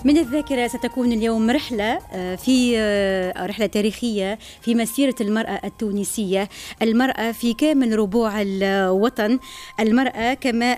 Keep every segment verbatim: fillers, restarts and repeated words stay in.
من الذاكرة ستكون اليوم رحلة في رحلة تاريخية في مسيرة المرأة التونسية، المرأة في كامل ربوع الوطن، المرأة كما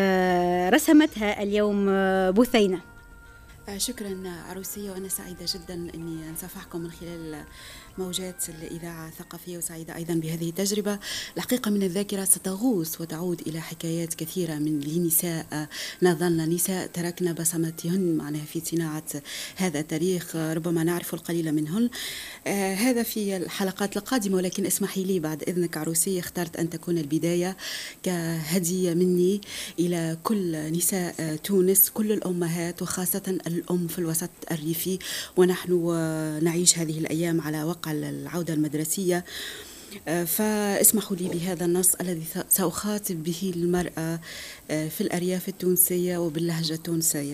رسمتها اليوم بثينة. شكرا عروسية، وأنا سعيدة جدا أني أنصفحكم من خلال موجات الإذاعة الثقافية، وسعيدة أيضا بهذه التجربة. الحقيقة من الذاكرة ستغوص وتعود إلى حكايات كثيرة من لنساء نظلنا نساء تركنا بصمتهن معناها في صناعة هذا التاريخ، ربما نعرف القليل منهن. آه هذا في الحلقات القادمة، ولكن اسمحي لي بعد إذنك عروسية اخترت أن تكون البداية كهدية مني إلى كل نساء تونس، كل الأمهات وخاصة الأم في الوسط الريفي، ونحن نعيش هذه الأيام على وقع العودة المدرسية. فاسمحوا لي بهذا النص الذي سأخاطب به المرأة في الأرياف التونسية وباللهجة التونسية.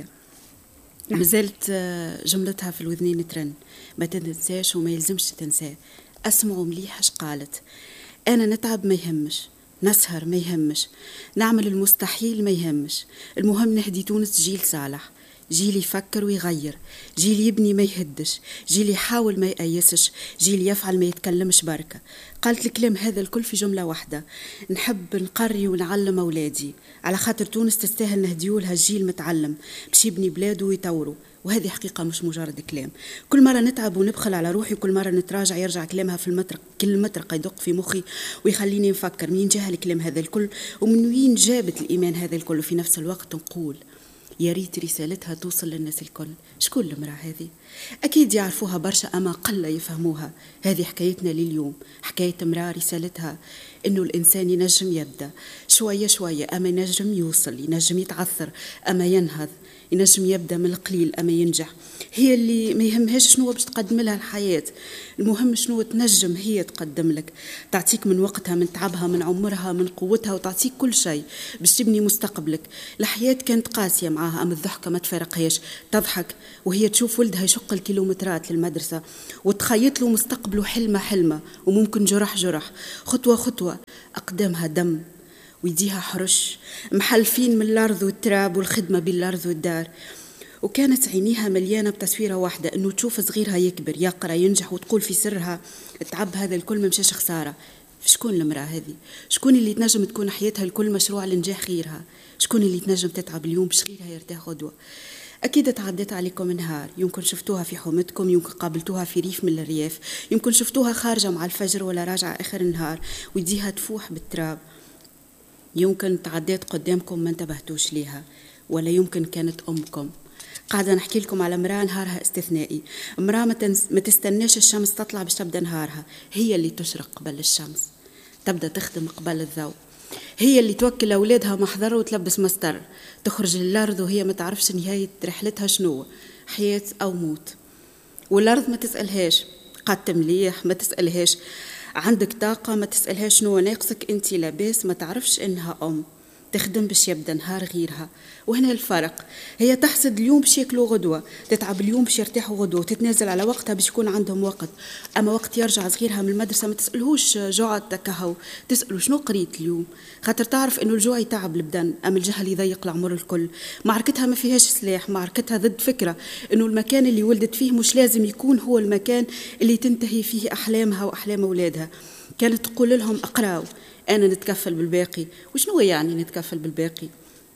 مازالت جملتها في الوذنين ترن، ما تنساش وما يلزمش تنساه. أسمعوا مليح اش قالت: أنا نتعب ما يهمش، نسهر ما يهمش، نعمل المستحيل ما يهمش، المهم نهدي تونس جيل صالح، جيل يفكر ويغير، جيل يبني ما يهدش، جيل يحاول ما يأيسش، جيل يفعل ما يتكلمش بركة. قالت الكلام هذا الكل في جملة واحدة: نحب نقري ونعلم أولادي، على خاطر تونس تستاهل نهديولها جيل متعلم باش يبني بلاده ويطوره. وهذه حقيقة مش مجرد كلام. كل مرة نتعب ونبخل على روحي، كل مرة نتراجع يرجع كلامها في المطرق، كل مطرق يدق في مخي ويخليني نفكر منين جاها الكلام هذا الكل، ومن وين جابت الإيمان هذا الكل. وفي نفس الوقت نقول يا ريت رسالتها توصل للناس الكل. شكون المرأة هذه؟ أكيد يعرفوها برشا أما قل يفهموها. هذه حكايتنا لليوم، حكاية امرأة رسالتها إنه الإنسان ينجم يبدأ شوية شوية، أما ينجم يوصل، ينجم يتعثر أما ينهض، ينجم يبدأ من القليل أما ينجح. هي اللي ما يهمهاش شنو باش تقدم لها الحياة، المهم شنو تنجم هي تقدم لك، تعطيك من وقتها، من تعبها، من عمرها، من قوتها، وتعطيك كل شيء باش تبني مستقبلك. الحياة كانت قاسية معاها أما الضحكة ما تفارقهاش، تضحك وهي تشوف ولدها يشق الكيلومترات للمدرسة وتخيط له مستقبله حلمة حلمة، وممكن جرح جرح، خطوة خطوة، أقدامها دم ويديها حرش، محلفين من الأرض والتراب والخدمة بالأرض والدار. وكانت عينيها مليانة بتصويرة واحدة، أنه تشوف صغيرها يكبر يقرأ ينجح، وتقول في سرها التعب هذا الكل ما مشاش خسارة. شكون المرأة هذه؟ شكون اللي تنجم تكون حياتها الكل مشروع لنجاح غيرها؟ شكون اللي تنجم تتعب اليوم باش غيرها يرتاح غدوة؟ أكيد تعديت عليكم نهار، يمكن شفتوها في حومتكم، يمكن قابلتوها في ريف من الرياف، يمكن شفتوها خارجة مع الفجر ولا راجعة آخر النهار ويديها تفوح بالتراب. يمكن تعديت قدامكم ما انتبهتوش ليها، ولا يمكن كانت أمكم. قاعدة نحكي لكم على امرأة نهارها استثنائي، امرأة ما تستناش الشمس تطلع باش تبدأ نهارها، هي اللي تشرق قبل الشمس، تبدأ تخدم قبل الضوء، هي اللي توكل أولادها محضر وتلبس مستر، تخرج للأرض وهي ما تعرفش نهاية رحلتها شنو، حياة أو موت. والأرض ما تسألهاش قد مليح، ما تسألهاش عندك طاقة، ما تسألهاش شنو ناقصك، انت لاباس، ما تعرفش انها أم تخدم باش يبدا نهار غيرها. وهنا الفرق، هي تحصد اليوم باش ياكلوا غدوه، تتعب اليوم باش يرتاحوا غدوه، وتتنازل على وقتها باش يكون عندهم وقت. اما وقت يرجع صغيرها من المدرسه ما تسالهوش جوعت كهو، تساله شنو قريت اليوم، خاطر تعرف انه الجوع يتعب البدن اما الجهل يضيق العمر الكل. معركتها ما فيهاش سلاح، معركتها ضد فكره انه المكان اللي ولدت فيه مش لازم يكون هو المكان اللي تنتهي فيه احلامها واحلام اولادها. كانت تقول لهم اقراوا، أنا نتكفل بالباقي. وشنو يعني نتكفل بالباقي؟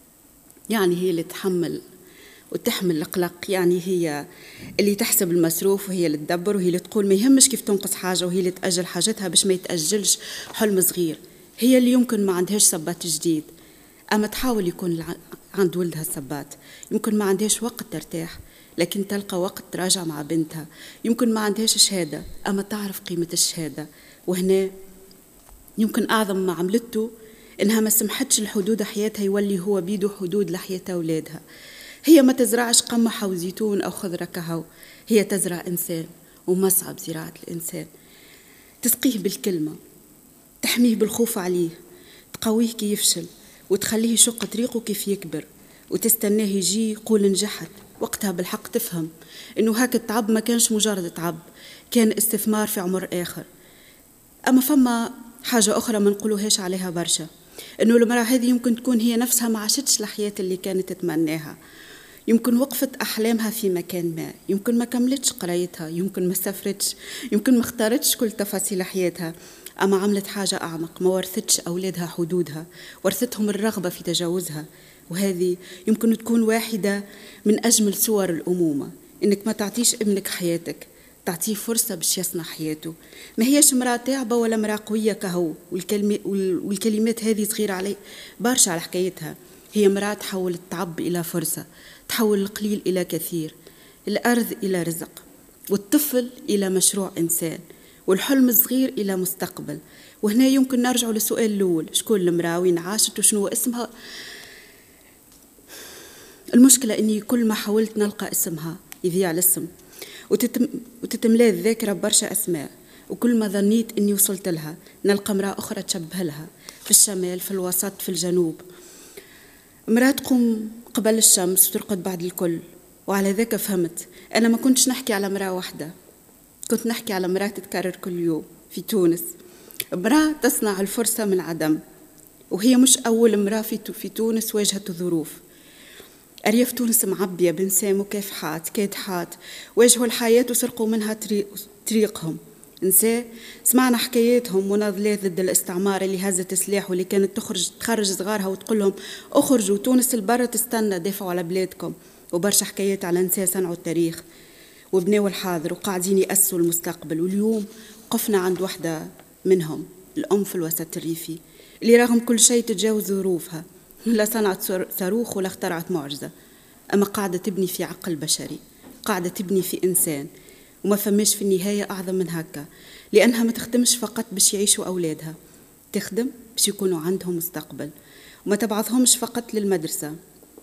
يعني هي اللي تحمل وتحمل القلق، يعني هي اللي تحسب المصروف، وهي اللي تدبر، وهي اللي تقول ما يهمش كيف تنقص حاجة، وهي اللي تأجل حاجتها باش ما يتأجلش حلم صغير. هي اللي يمكن ما عندهاش سبات جديد أما تحاول يكون عند ولدها السبات، يمكن ما عندهاش وقت ترتاح لكن تلقى وقت تراجع مع بنتها، يمكن ما عندهاش شهادة أما تعرف قيمة الشهادة. وهنا يمكن أعظم ما عملته إنها ما سمحتش الحدود حياتها يولي هو بيدو حدود لحياة أولادها. هي ما تزرعش قمح أو زيتون أو خضرة كهو، هي تزرع إنسان، ومصعب زراعة الإنسان. تسقيه بالكلمة، تحميه بالخوف عليه، تقويه كي يفشل، وتخليه يشق طريقه كيف يكبر، وتستناه يجي يقول نجحت. وقتها بالحق تفهم إنه هاك التعب ما كانش مجرد تعب، كان استثمار في عمر آخر. أما فما حاجة أخرى ما نقولوهاش عليها برشا، إنه المرأة هذه يمكن تكون هي نفسها ما عاشتش الحياة اللي كانت تتمناها، يمكن وقفت أحلامها في مكان ما، يمكن ما كملتش قرايتها، يمكن ما سافرتش، يمكن ما اختارتش كل تفاصيل حياتها، أما عملت حاجة أعمق، ما ورثتش أولادها حدودها، ورثتهم الرغبة في تجاوزها. وهذه يمكن تكون واحدة من أجمل صور الأمومة، إنك ما تعطيش ابنك حياتك، تعطيه فرصة باش يصنع حياته. ما هيش مرأة تعبة ولا مرأة قوية كهو، والكلمات هذه صغيرة علي برشا على حكايتها. هي مرأة تحول التعب إلى فرصة، تحول القليل إلى كثير، الأرض إلى رزق، والطفل إلى مشروع إنسان، والحلم الصغير إلى مستقبل. وهنا يمكن نرجع للسؤال الأول، شكون المرأة، وين عاشت، وشنو اسمها. المشكلة أني كل ما حاولت نلقى اسمها يضيع الاسم، وتتم وتتملى الذاكرة برشا أسماء، وكل ما ظنيت أني وصلت لها نلقى امرأة أخرى تشبه لها، في الشمال، في الوسط، في الجنوب. امرأة تقوم قبل الشمس وترقد بعد الكل. وعلى ذاك فهمت أنا ما كنتش نحكي على امرأة واحدة، كنت نحكي على امرأة تتكرر كل يوم في تونس، امرأة تصنع الفرصة من عدم. وهي مش أول امرأة في تونس واجهت الظروف. أرياف تونس معبية بنساء مكافحات كادحات واجهوا الحياة وسرقوا منها طريق طريقهم. نساء سمعنا حكاياتهم مناضلات ضد الاستعمار اللي هزت سلاح، واللي كانت تخرج تخرج صغارها وتقول لهم اخرجوا، تونس البرة تستنى، دافعوا على بلادكم. وبرشا حكايات على نساء صنعوا التاريخ وبناوا الحاضر وقاعدين يأسوا المستقبل. واليوم قفنا عند واحدة منهم، الأم في الوسط الريفي، اللي رغم كل شيء تتجاوز ظروفها، لا صنعت صاروخ ولا اخترعت معجزة، أما قاعدة تبني في عقل بشري، قاعدة تبني في إنسان، وما فماش في النهاية أعظم من هكا. لأنها ما تخدمش فقط باش يعيشوا أولادها، تخدم باش يكونوا عندهم مستقبل، وما تبعثهمش فقط للمدرسة،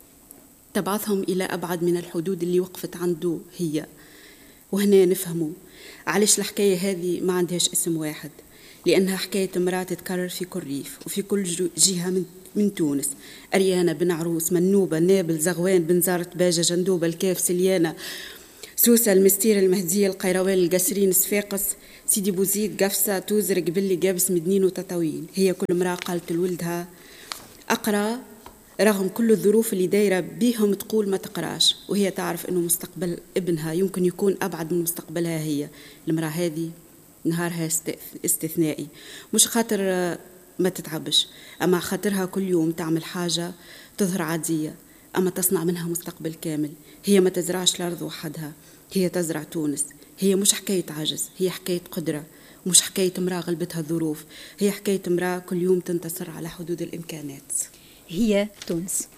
تبعثهم إلى أبعد من الحدود اللي وقفت عنده هي. وهنا نفهموا علاش الحكاية هذه ما عندهاش اسم واحد، لأنها حكاية امرأة تتكرر في كل ريف وفي كل جهة من, من تونس. أريانا، بن عروس، منوبة، نابل، زغوان، بنزارة، باجة، جندوبة، الكاف، سليانة، سوسة، المستير، المهدية، القيروان، القسرين، صفاقس، سيدي بوزيد، قفصة، توزر، قبلي، قابس، مدنين، وتطاوين. هي كل امرأة قالت لولدها أقرأ رغم كل الظروف اللي دايرة بيهم تقول ما تقراش، وهي تعرف أنه مستقبل ابنها يمكن يكون أبعد من مستقبلها هي. المرأة هذه نهارها استثنائي، مش خاطر ما تتعبش، أما خاطرها كل يوم تعمل حاجة تظهر عادية أما تصنع منها مستقبل كامل. هي ما تزرعش الأرض وحدها، هي تزرع تونس. هي مش حكاية عجز، هي حكاية قدرة، مش حكاية امرأة غلبتها الظروف، هي حكاية امرأة كل يوم تنتصر على حدود الإمكانات. هي تونس.